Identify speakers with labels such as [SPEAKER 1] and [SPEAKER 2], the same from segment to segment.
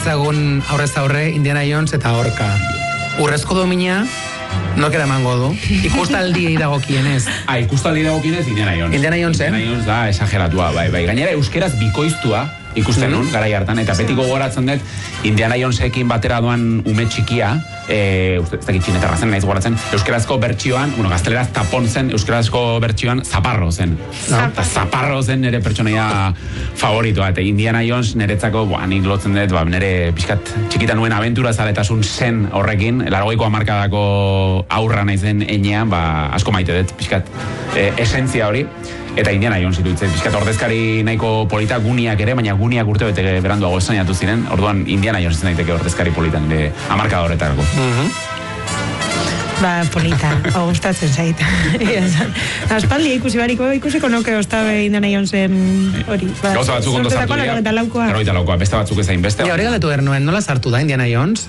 [SPEAKER 1] deitzagun aurrez aurre Indiana Jones eta Orka. Urrezko domina, nork eramango du? Ikustaldi dagokienez.
[SPEAKER 2] Ikustaldi dagokienez Indiana Jones.
[SPEAKER 1] Indiana Jones,
[SPEAKER 2] Indiana Jones da esageratua, bai. Gainera euskeraz bikoiztua ikusten nun, garai hartan, eta betiko gogoratzen dut Indiana Jonesekin batera doan ume txikia, ez dakit txinetarra zen, naiz gogoratzen, euskerazko bertsioan, gazteleraz tapon zen, euskerazko bertsioan zaparro zen. Zaparro zen nire pertsonaia favoritoa, eta Indiana Jones niretzako, nik lotzen dut, nire pixkat txikitan nuen abentura zaletasun zen horrekin, 80ko hamarkadako aurra naizen enean, asko maite dut, pixkat esentzia hori. Eta Indiana Jones iruditzen, pixkat ordezkari nahiko polita guniak ere, baina guniak urte bete beranduago esainatu ziren, orduan Indiana Jones izan daiteke ordezkari politan, hamarkada horretarako.
[SPEAKER 3] Polita, gustatzen zait. Aspaldi ikusiko nuke ostabe Indiana Jonesen hori.
[SPEAKER 2] Gauza batzuk ondo sartu dira. Berroita laukoa, beste batzuk ezain beste.
[SPEAKER 1] Hori galdetu ernuen, nola sartu da Indiana Jones?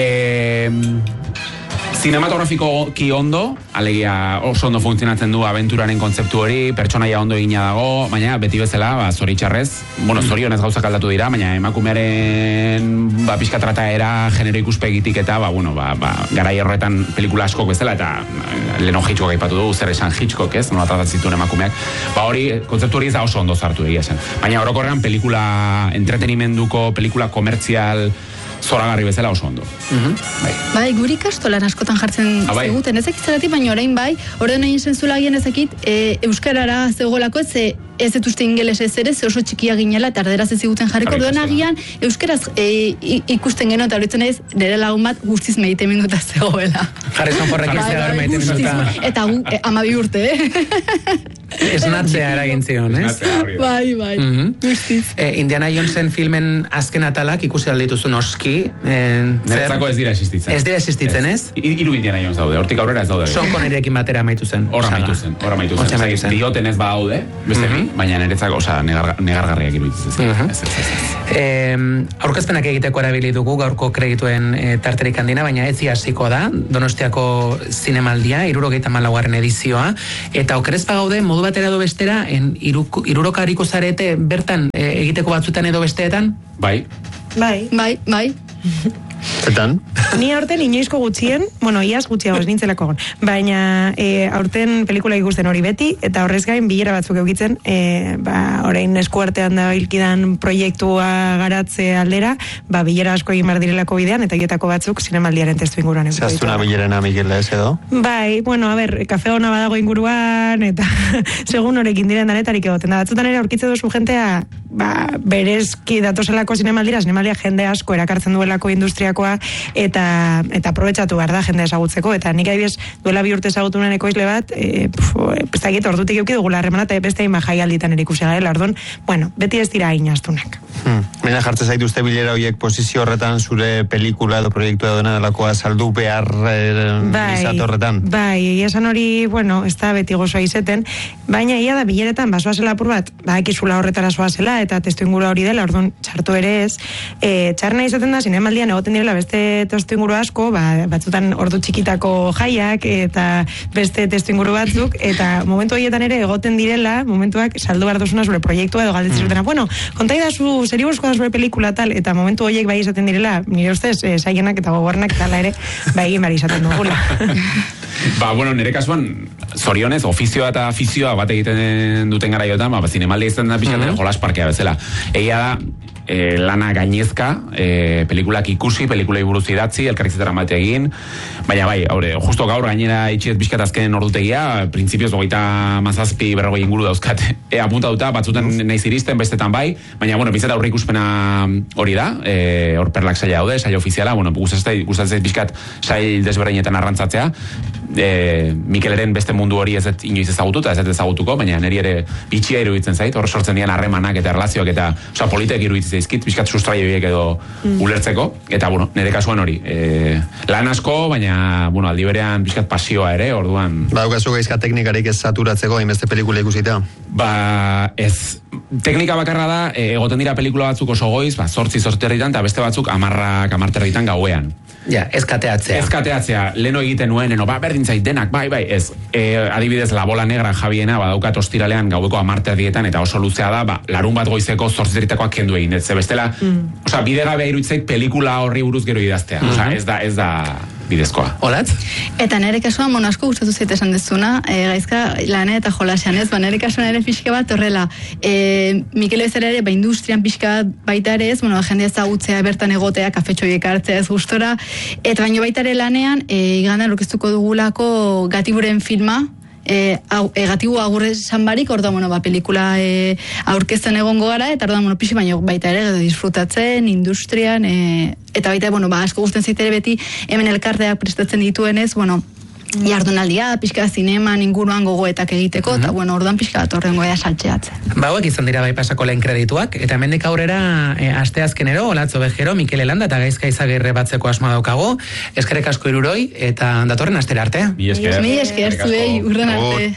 [SPEAKER 2] Cinematografikoki ondo, alegia oso ondo funtzionatzen du abenturaren kontzeptu hori, pertsonaia ondo egina dago, baina beti bezala, zoritxarrez, zorionez gauzak aldatu dira, baina emakumearen pixka trataera, genero ikuspegitik eta, garai horretan pelikula askok bezala, eta Leno Hitchcock aipatu du, zer esan Hitchcock, ez, nola tratatzen zituen emakumeak, hori, kontzeptu hori ez da oso ondo zartu egia zen. Baina orokorrean pelikula entretenimenduko, pelikula komertzial, zoragarri bezala oso ondo.
[SPEAKER 4] Bai, guri ikastolan askotan jartzen ziguten, ezakit zeratik, baina orain bai, orden egin zentzula agian ezakit, euskarara zegoelako ez etuzte ingelesez ere, ze oso txikia ginela, eta erderaz ez ziguten jarriko, orduan agian euskaraz ikusten geno, eta horitzen ez, nire lagun bat guztiz meite minuta zegoela.
[SPEAKER 1] Harrison Fordek iztegar meite minuta.
[SPEAKER 4] Eta 12 urte,
[SPEAKER 1] Esnatzea eragin zion, ez?
[SPEAKER 4] Bai, guztiz.
[SPEAKER 1] Indiana Jonesen filmen azken atalak ikusi aldituzu noski.
[SPEAKER 2] Niretzako ez dira existitzen.
[SPEAKER 1] Ez dira existitzen, ez?
[SPEAKER 2] Hiru Indiana Jones daude, hortik aurrera ez daude.
[SPEAKER 1] Sean Conneryrekin batera amaitu zen.
[SPEAKER 2] Hor amaitu zen. Dioten ez badaude, beste bi, baina niretzako, negargarriak iruditzen.
[SPEAKER 1] Aurkezpenak egiteko erabili dugu gaurko kredituen tarterik handina, baina ez hasiko da, Donostiako zinemaldia, 74. edizioa, eta okerez pagaude, modu batera edo bestera, hiruroka hariko zarete bertan egiteko batzutan edo besteetan?
[SPEAKER 4] Bai.
[SPEAKER 5] Zetan?
[SPEAKER 3] Ni aurten inoizko gutxien, iaz gutxiago ez nintzelako egon, baina aurten pelikula ikusten hori beti, eta horrez gain bilera batzuk eukitzen, orain eskuartean da bilkidan proiektua garatze aldera, bilera asko egin behar direlako bidean, eta hietako batzuk zinemaldiaren testu inguruan.
[SPEAKER 5] Zehaztuna bilerena, Mikel, ez edo?
[SPEAKER 3] Bai, kafe hona badago inguruan, eta segun horekin diren danetarik egoten da. Batzutan ere aurkitze duzu jentea, berezki datoselako zinemaldia jende asko erakartzen duelako industriakoa, eta aprobetxatu behar da jende ezagutzeko, eta nik adibidez duela 2 urte ezagutu nuen ekoizle bat, ez dakit ordutik euki dugula harremana, eta beste hain jaialditan ere ikusi garela, orduan, beti ez dira inastunak.
[SPEAKER 5] Mena jartzen zaituzte bilera horiek posizio horretan zure pelikula edo proiektu edo dena delakoa saldu behar izat horretan?
[SPEAKER 3] Bai, esan hori, ez da beti gozoa izeten, baina ia da bileretan basoazela apur bat, ekizula horretara zoazela, eta testu ingurua hori dela, orduan txartu ere ez, txarna izaten da, zinemaldian egoten direla beste testu inguru asko, batzutan ordu txikitako jaiak, eta beste testu inguru batzuk, eta momentu horietan ere egoten direla, momentuak saldu behar duzuna zure proiektua edo galdetzen zutena, kontai da zu zeri buruzkoa da zure pelikula tal, eta momentu horiek bai izaten direla, nire ustez, zaienak eta gogornak tala ere, egin behar izaten dugula.
[SPEAKER 2] Nire kasuan, zorionez, ofizioa eta afizioa bat egiten duten garaiotan, zinemaldia izan da pixkaten jolas parkea bezala. Egia da, lana gainezka, pelikulak ikusi, pelikulei buruz idatzi, elkarrizketara bate egin, baina justo gaur gainera itxiet bizkat azken ordutegia, printzipioz 37 40 inguru dauzkat apuntatuta, batzutan naiz iristen, bestetan bai, baina, bizet aurre ikuspena hori da, hor perlak saila daude, saila ofiziala, gustatzen bizkat sail desberdinetan arrantzatzea, Mikeleren beste mundu hori ez inoiz ezagututa, ez ezagutuko, baina niri ere bitxia iruditzen zait, hor sortzen dian harremanak eta erlazioak eta politek iruditzen zaizkit, bizkat sustraio horiek edo ulertzeko, eta nire kasuan hori lan asko, baina aldi berean bizkat pasioa ere, orduan
[SPEAKER 5] Daukazu gaizka teknikarik ez saturatzeko hainbeste pelikula ikusita?
[SPEAKER 2] Ez, teknika bakarra da, egoten dira pelikula batzuk oso goiz, 8 herritan, eta beste batzuk 10 herritan gauean.
[SPEAKER 1] Ja,
[SPEAKER 2] ezkateatzea, leno egiten nueneno, berdin zait denak, bai, ez. Adibidez, La Bola Negra Javiena, badaukat ostiralean gaueko 10:00 eta oso luzea da, larun bat goizeko 8:00 kendu egin, ez bestela, bidegabea iruditzait pelikula horri buruz gero idaztea, ez da bidezkoa.
[SPEAKER 1] Olatz?
[SPEAKER 4] Eta nire kasuan, asko gustatu zait esan dezuna, gaizka lane eta jolasean ez, nire kasuan ere pixka bat horrela, Mikel Bezera ere, industrian pixka baita ere ez, jende ezagutzea bertan egotea, kafetxoiek hartzea ez gustora, eta baino baita ere lanean, igandan orkestuko dugulako Gatiburen filma, Gatibu agurre sanbarik, orduan, pelikula aurkezten egongo gara, eta orduan, pixi baino baita ere, disfrutatzen, industrian, eta baita, asko gusten zaitere beti, hemen elkarteak prestatzen dituenez, jardunaldia, pixka zineman inguruan gogoetak egiteko, eta orduan pixka bat horrengo saltxeatzen.
[SPEAKER 1] Hauek izan dira bai pasako lehen kredituak, eta hemendik aurrera asteazkenero, Olatzo Bejero, Mikel Elanda eta Gaizka Izagirre batzeko asmoa daukago, eskerrik asko iruroi, eta datorren astera arte.
[SPEAKER 4] Mi esker zuei, urren arte.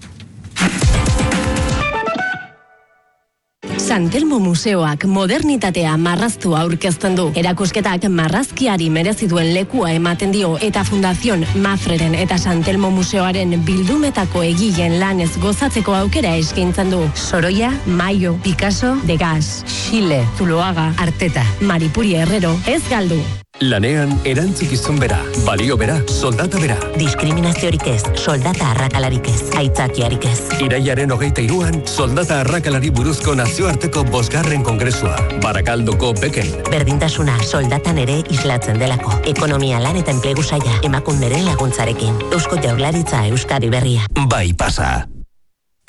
[SPEAKER 6] San Telmo Museoak modernitatea marraztua aurkezten du. Erakusketak marrazkiari merezi duen lekua ematen dio eta Fundación Mafreren eta San Telmo Museoaren bildumetako egileen lanez gozatzeko aukera eskaintzen du. Sorolla, Mayo, Picasso, Degas, Xile, Zuloaga, Arteta, Maripuri Herrero, ez galdu.
[SPEAKER 7] Lanean erantzukizun bera, balio bera, soldata bera.
[SPEAKER 8] Diskriminaziorik ez, soldata arrakalarik ez, aitzakiarik ez.
[SPEAKER 7] Iraiaren 23an, soldata arrakalari buruzko nazioarteko 5. kongresua, Barakaldoko Beken.
[SPEAKER 8] Berdintasuna soldatan ere islatzen delako. Ekonomia lan eta enplegu saila, Emakunderen laguntzarekin. Eusko Jaurlaritza Euskadi Berria.
[SPEAKER 7] Bai pasa.